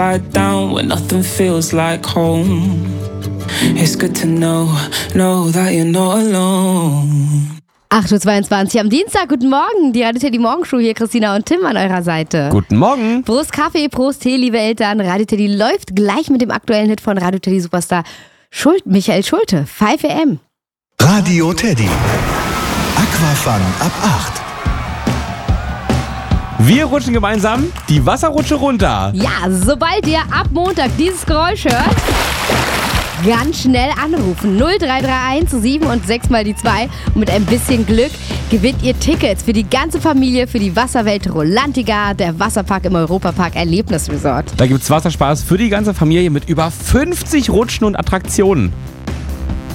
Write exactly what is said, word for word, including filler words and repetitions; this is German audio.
down when nothing feels like home. It's good to know, know that you're not alone. acht Uhr zweiundzwanzig am Dienstag, guten Morgen. Die Radio Teddy Morgenshow hier, Christina und Tim an eurer Seite. Guten Morgen. Prost Kaffee, Prost Tee, liebe Eltern. Radio Teddy läuft gleich mit dem aktuellen Hit von Radio Teddy Superstar Schult, Michael Schulte, fünf A M. Radio Teddy. Aquafun ab acht. Wir rutschen gemeinsam die Wasserrutsche runter. Ja, sobald ihr ab Montag dieses Geräusch hört, ganz schnell anrufen. null drei drei eins sieben und sechs mal die zwei. Und mit ein bisschen Glück gewinnt ihr Tickets für die ganze Familie für die Wasserwelt Rolantica, der Wasserpark im Europapark Erlebnisresort. Da gibt's Wasserspaß für die ganze Familie mit über fünfzig Rutschen und Attraktionen.